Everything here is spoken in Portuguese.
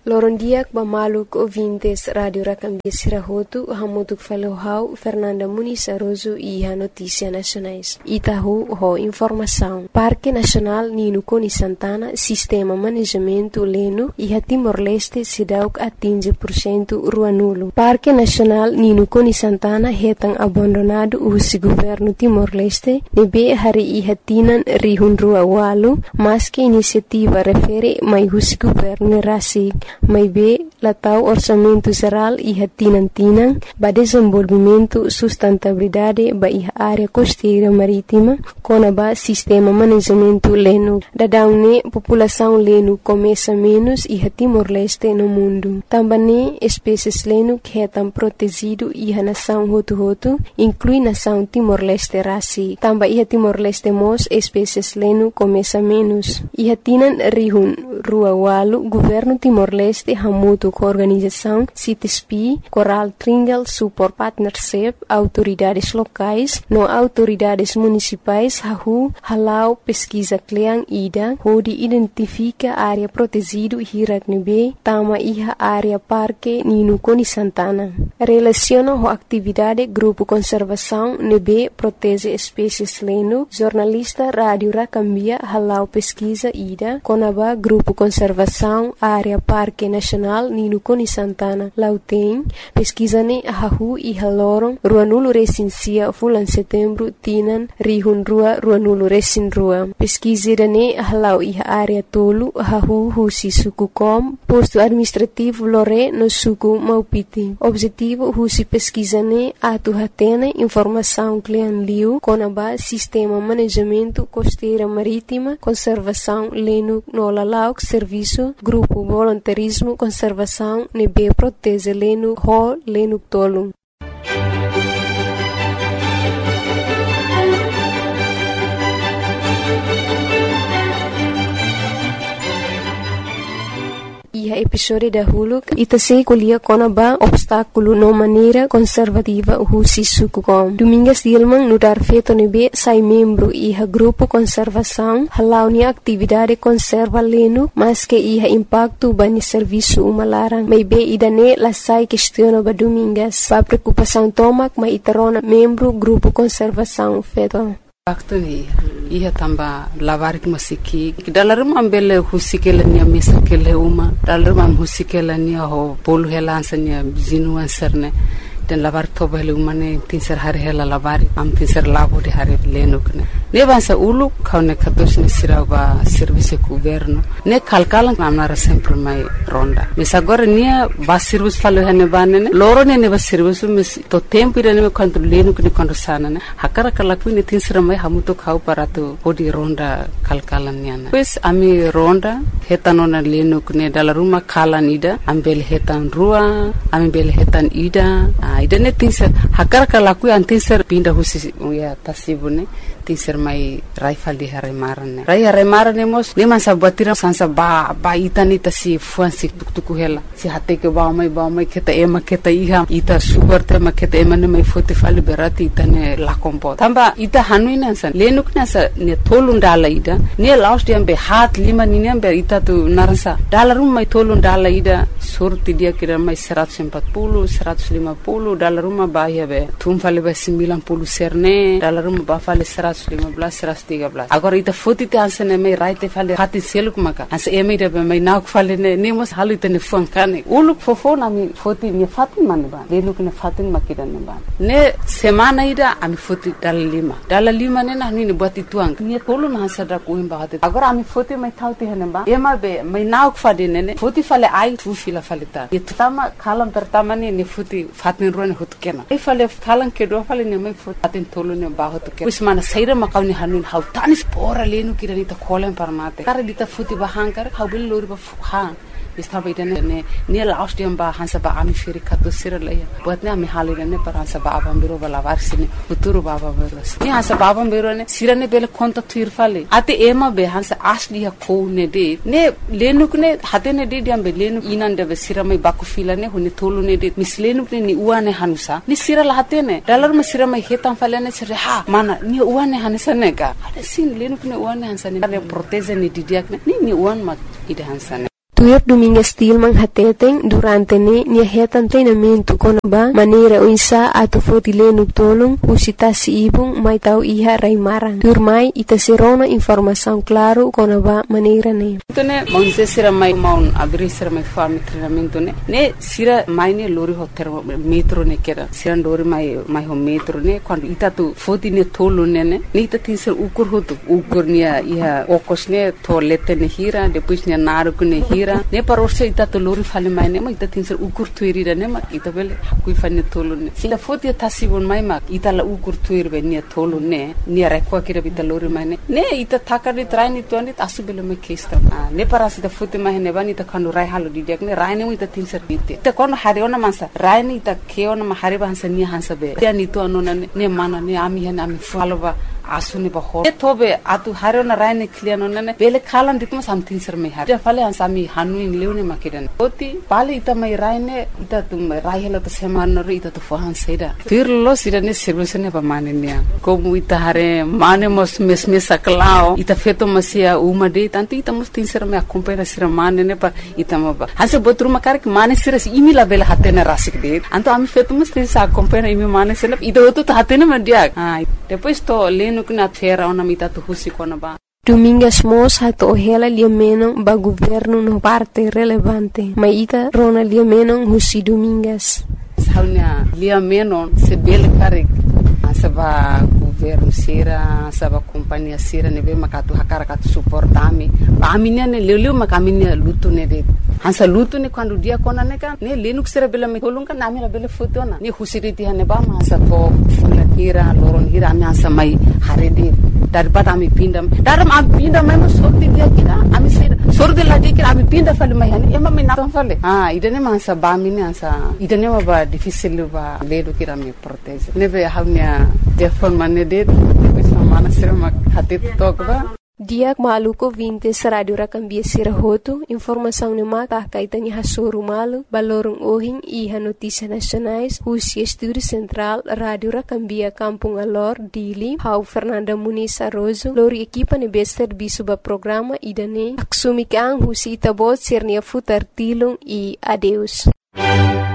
Lorondiak Bamaluk ouvintes Rádio Racambia Sirahotu, Hamutuk Falohau, Fernanda Muniz Aroso e a Notícia Nacionais. Itahu, ho informação. Parque Nacional Nino Coni Santana, Sistema Manejamento Leno e a Timor-Leste Sidauk atinge % rua nulo. Parque Nacional Nino Coni Santana retan abandonado o governo Timor-Leste, nebe hari ihatinan rihun rua walu, mas que iniciativa refere mai o governo rasik. Mai be latau orçamento geral e tinang ba desenvolvimento sustentabilidade ba área costeira marítima com ba sistema manejamento leno. Dadaune população leno começa menos e Timor-Leste no mundo. Também espécies leno que estão protegido e a nação Hutu inclui nação Timor-Leste raci. Também Timor-Leste mos espécies leno começa menos. E tinan rihun rua walu governo Timor-Leste hamutu com organização CITESP, Coral Triangle Support Partnership, autoridades locais, no autoridades municipais, halau pesquisa kleang ida, onde identifica área protegida hirak nebe, tama iha área parque Nino Coni Santana. Relaciona a atividade grupo conservação nebe protege espécies leno, jornalista Rádio Racambia halau pesquisa ida, conaba grupo conservação área Parque Nacional Nino Coni Santana. Lautém, pesquisa-ne ahahu e halorong ruanulo resinsia fulan setembro tinan rihun ruanulo resin rua. Pesquisa-ne halau e área tolo ahahu husi suku kom, posto administrativo lore no suku maupiti. Objetivo husi pesquisa-ne atu hatene informação klean liu conaba sistema manejamento costeira marítima, conservação leno no lalauk serviço, grupo voluntarismo conservação nebe protege leno ho leno tolum. E a episódio da Huluk itase colhia conaba obstáculo no maneira conservativa husi sukukom. Domingas Dilman no dar feito nebe sai membro e a grupo conservação halau ni atividade conserva leno mas que ia impacto bani serviço umalarang. May be idane la sai questiona ba domingas. Ba preocupação tomak mai itarona membro grupo conservação feito. Waktu ni ia tamba lavarik masiki dalam ambele husikela ni misakele uma dalam husikela ni ho polu helansanya zinuan serne dan lavar tobele umane tinser hari hela lavari am tinser lavo de hari lenukne ne bansa ulu kaune katos ni siraba service governo ne kalkalan amnara sempre mai ronda misagora nia ba service falo hene banene loro ne ba service mis to tempo ide ne control lenukne conversana ne hakara kalaku ne tinser mai hamuto khau paratu odi ronda kalkalan niana pues ami ronda hetanona lenukne dalaruma kalan ida ambel hetan rua ambel hetan ida ida ne tinser hakara kalaku an tinser pinda husi ya tasibune tinser mai raifal di hare marane mos ne man sabatira sansa ba itani tasi fuansi tuku hela si hate ke ba mai keta ema keta iha ita sugar te ma keta ema ne mai fote fali berati itane la kompo tamba ita hanuina san lenukna sa ne tolun dala ida ne last yambe hat lima ni nembe ita tu narasa dalarum mai tolun dala ida surti dia kira mai 140 150 dalaruma ba yabe tum fali ba 90 serne dalaruma ba fali 115 113 agora ita foto te ansene mai right fali hati seluk maka as eme de mai nauk fali ne mos halite ne funkane uluk fofona mi foto ni fatin man ba lenuk ne fatin makidan ba ne semana ida ami foto dala lima ne na ni buat ituang ni tolu na sada ko imba hati agora ami foto mai thauti hene ba ema be mai nauk fali ne foto fali ai tu fila fali ta itama kalam pertama ne foto fatin ruan hut kena e fale kalang ke do fale ne mai foto fatin tolu ne ba hut kena usmana saira makawni hanun hau tanis pora lenu kirani ta kolen parmate kare dita futi bahangkar hau bil lori ba ha Bista ba idane ne last yam ba hansa ba ami firi kato siralaya buat ne ami halire ne par hansa ba abam biro bala varsine uturu baba beros ne hansa ba abam biro ne sirane bele konta tuir fale ate ema be hansa asli ya ko ne de ne lenuk ne hate ne de diam be lenuk inan de siramai baku fila ne hone tolu ne de mislenuk ne ni uane hanusa ni siral hate ne dalar me siramai hetam fale ne sire ha mana ni uane hanusa ne ga ade sin lenuk ne uane hansa ne proteze ne didiak ne ni uan mat ide hansa ne Tuir Domingues Tilman hateteng durante nia hetan treinamento konaba maneira o insa ato fotile tolong usita si ibung mai tau iha raimaran. Tuir mai ita serona informação claro konaba maneira ne. Tone monse sira mai maun abri sira mai farm treinamento ne sira mai ne lori hotel metro ne kera sira lori mai ho metro ne quando ita tu foti ne tolo ne ita tin sir ukur hotu ukur nia iha okos ne toilette ne hira depois ne naru ne hira ne parorse ita to lori fale mai ne ma ita tin sir ukur tuiri ne ma ita bele hakui fane tolo ne sila foti tasibon mai ma ita la ukur tuiri be ne tolo ne rekwa kira bita lori mai ne ita thakari traini to ne asubele me kesta ne parasi da foti mai ne bani ta khanu rai halu diak ne rai ne ita tin sir bite ta kon hariona mansa rai ne ita keona ma hariba hansa ni hansa be ya ni to anona ne mana ne ami faloba asuni ba ho tobe atu hariona rai ne kliano ne bele khalan ditma something sir me har fale ansami hanu in leune makidan oti pale ita mai rai ne ita tum rai hela to seman ro ita to fohan seda firlo sira ne servisene ba mane ne ko mu ita hare mane mos mesme saklao ita feto masia uma de tanto ita mos tin sir me acompanha sira mane ne pa ita ma ba hanse botru makar ke mane sira imi la bele hatena rasik de anto ami feto mos tin sa acompanha imi mane sira ita to hatena ma dia depois to nukna fera ona mita tu husi kona ba Domingues Mos hato hela liamenon ba governo no parte relevante maita rona liamenon husi Domingues saunya liamenon se bele karik saba governo sira saba companhia sira nebe makatu hakara katu suportami ba aminia ne leleu makaminia lutu ne de hansa lutu ne quando dia kona ne kan ne lenuk sira bela me tolunga namira bele fotona ne husiriti hane ba ma sa to fula hira loron hira ami hansa mai harede daripada ami pindam daram ami pindam mai sorti dia kira ami sira sorti lagi kira ami pinda fale mai hane ema me na fale idane ma hansa ba mini hansa idane ma ba difficile ba ledo kira me protege nebe haunya telefon mane de depois mana sira mak hatit tokba Diak maluko vintes radio rakambia sirahoto informação ne maka kaitani hasoru malu balorong ohing iha notícia nacionais Husi Estúdio Central Radio Rakambia Kampung Alor Dili Hau Fernanda Muniz Arrozo lori equipa ne bester bisuba programa idane aksumikang Husi itabot sirnia futar tilung e adeus